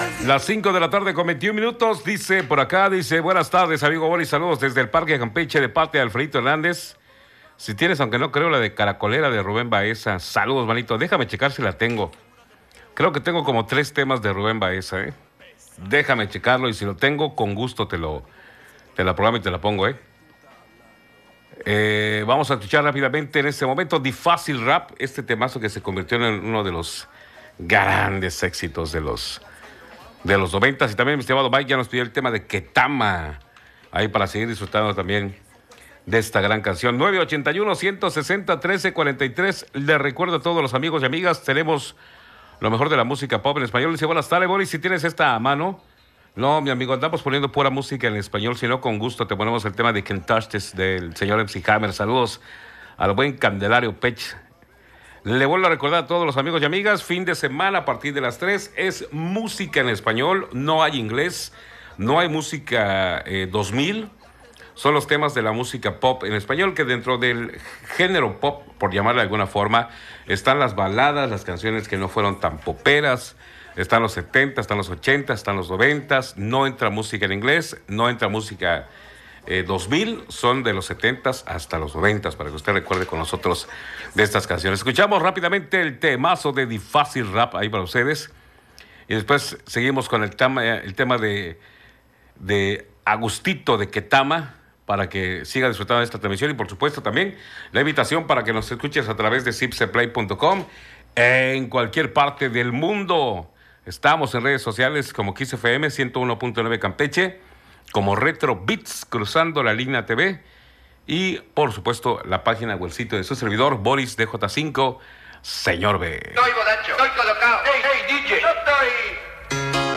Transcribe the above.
Las 5 de la tarde con 21 minutos, dice por acá, dice, buenas tardes, amigo Boris, saludos desde el Parque Campeche de parte de Alfredito Hernández. Si tienes, aunque no creo, la de Caracolera de Rubén Baeza, saludos, manito, déjame checar si la tengo. Creo que tengo como 3 temas de Rubén Baeza, Déjame checarlo y si lo tengo, con gusto te la programo y te la pongo, Vamos a escuchar rápidamente en este momento The Fácil Rap, este temazo que se convirtió en uno de los grandes éxitos de los 90s. Y también mi estimado Mike ya nos pidió el tema de Ketama, ahí para seguir disfrutando también de esta gran canción. 981-160-1343. Les recuerdo a todos los amigos y amigas, tenemos lo mejor de la música pop en español. Dice, buenas tardes, Boris, si tienes esta a mano. No, mi amigo, andamos poniendo pura música en español, si no, con gusto te ponemos el tema de Can't Touch This del señor MC Hammer. Saludos al buen Candelario Pech. Le vuelvo a recordar a todos los amigos y amigas, fin de semana a partir de las 3 es música en español, no hay inglés, no hay música 2000, son los temas de la música pop en español, que dentro del género pop, por llamarle de alguna forma, están las baladas, las canciones que no fueron tan poperas, están los 70, están los 80, están los 90, no entra música en inglés, no entra música 2000, son de los 70 hasta los 90, para que usted recuerde con nosotros de estas canciones. Escuchamos rápidamente el temazo de The Fácil Rap ahí para ustedes, y después seguimos con el tema de Agustito de Ketama, para que siga disfrutando de esta transmisión, y por supuesto también la invitación para que nos escuches a través de zipseplay.com en cualquier parte del mundo. Estamos en redes sociales como Kiss FM 101.9 Campeche, como Retro Beats, cruzando la línea TV, y por supuesto la página o el sitio de su servidor, Boris DJ5, Señor B. Estoy borracho, estoy colocado. Hey, DJ, yo estoy